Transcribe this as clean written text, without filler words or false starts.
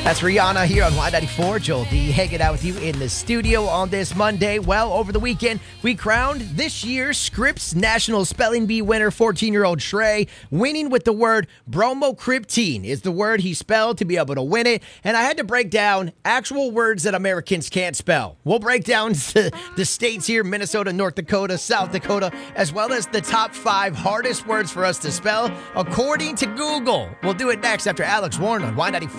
That's Rihanna here on Y94. Joel D hanging out with you in the studio on this Monday. Well, over the weekend, we crowned this year's Scripps National Spelling Bee winner, 14-year-old Trey, winning with the word bromocriptine is the word he spelled to be able to win it. And I had to break down actual words that Americans can't spell. We'll break down the states here, Minnesota, North Dakota, South Dakota, as well as the top 5 hardest words for us to spell according to Google. We'll do it next after Alex Warren on Y94.